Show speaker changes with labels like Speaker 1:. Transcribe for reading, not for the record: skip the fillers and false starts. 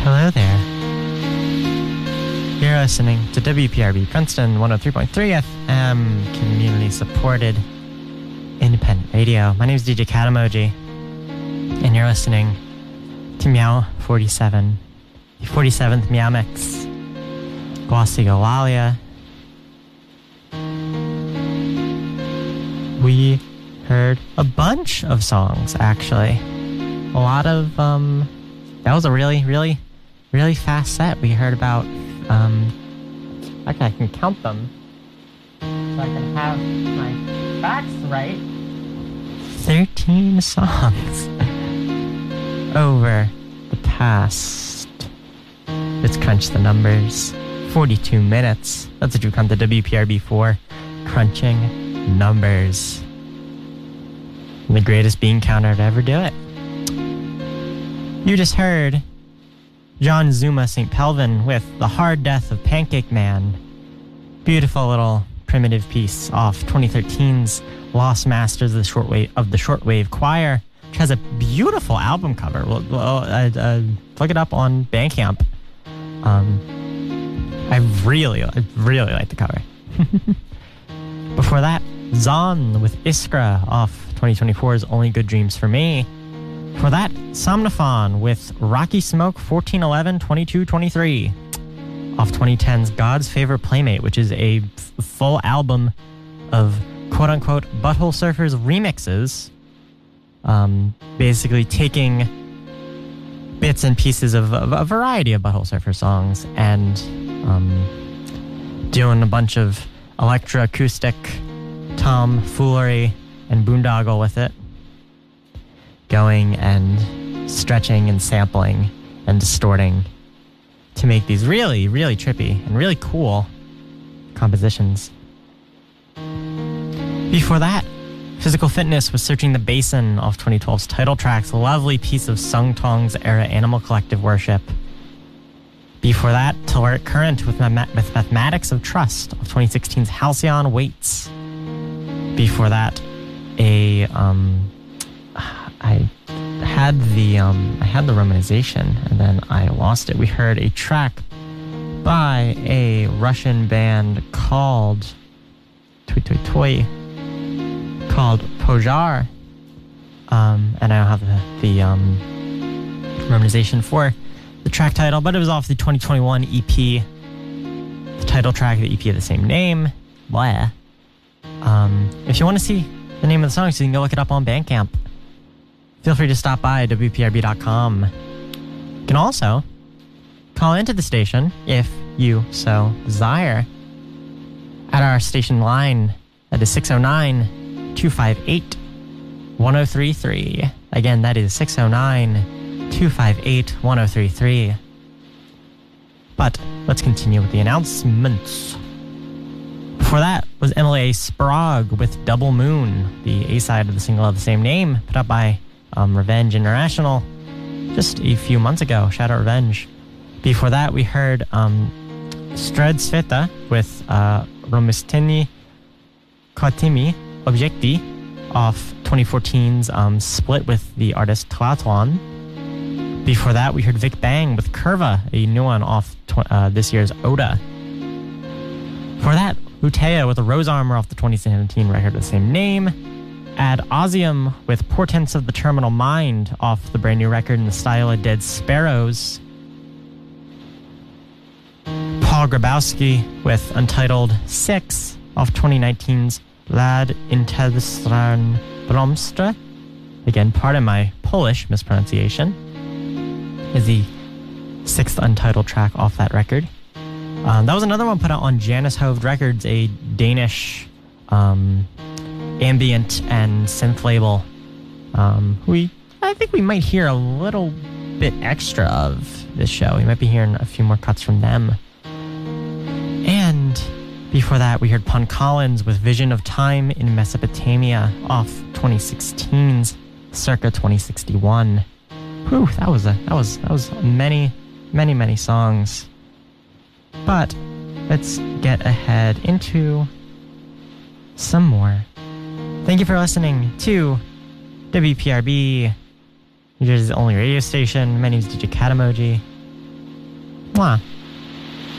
Speaker 1: Hello there. You're listening to WPRB Princeton 103.3 FM, community supported independent radio. My name is DJ Katamoji, and you're listening to Meow 47, the 47th Meow Mix, Glossolalia. We heard a bunch of songs, actually. A lot of, that was a really fast set. We heard about, I can count them so I can have my facts right. 13 songs over the past, let's crunch the numbers, 42 minutes. That's what you come to WPRB for, crunching numbers. The greatest bean counter to ever do it. You just heard John Zuma St. Pelvin with The Hard Death of Pancake Man. Beautiful little primitive piece off 2013's Lost Masters of the Shortwave Choir, which has a beautiful album cover. Look it up on Bandcamp. I really like the cover. Before that, Zon with Iskra off 2024's Only Good Dreams for Me. For that, Somnophon with Rocky Smoke 1411-2223 off 2010's God's Favorite Playmate, which is a full album of quote-unquote Butthole Surfers remixes, basically taking bits and pieces of a variety of Butthole Surfer songs and doing a bunch of electroacoustic tomfoolery and boondoggle with it, going and stretching and sampling and distorting to make these really trippy and really cool compositions. Before that, Physical Fitness was Searching the Basin off 2012's title tracks, a lovely piece of Sung Tong's era Animal Collective worship. Before that, Telluric Current with Mathematics of Trust of 2016's Halcyon Waits. Before that, I had the romanization and then I lost it. We heard a track by a Russian band called called Pojar, and I don't have the romanization for the track title, but it was off the 2021 EP, the title track of the EP of the same name. Blah. If you want to see the name of the song, so you can go look it up on Bandcamp. Feel free to stop by WPRB.com. You can also call into the station, if you so desire, at our station line. That is 609-258-1033. Again, that is 609-258-1033. But let's continue with the announcements. Before that was Emily A. Sprague with Double Moon, the A-side of the single of the same name, put up by Revenge International just a few months ago. Shout out Revenge. Before that, we heard Stred Sveta with Romisteni Kotimi Objekti off 2014's Split with the artist Tlatlan. Before that, we heard Vic Bang with Curva, a new one off this year's Oda. For that, Lutea with a Rose Armor off the 2017 record of the same name. Ad Ausium with Portents of the Terminal Mind off the brand new record in the style of Dead Sparrows. Paul Grabowski with Untitled 6 off 2019's Lad Intestran Bromstra. Again, pardon my Polish mispronunciation. Is the 6th untitled track off that record. That was another one put out on Janus Hoved Records, a Danish ambient and synth label. I think we might hear a little bit extra of this show. We might be hearing a few more cuts from them. And before that, we heard Pun Collins with Vision of Time in Mesopotamia off 2016's Circa 2061. Whew, that was many songs. But let's get ahead into some more. Thank you for listening to WPRB, New Jersey's only radio station. My name is DJ Katamoji. Mwah.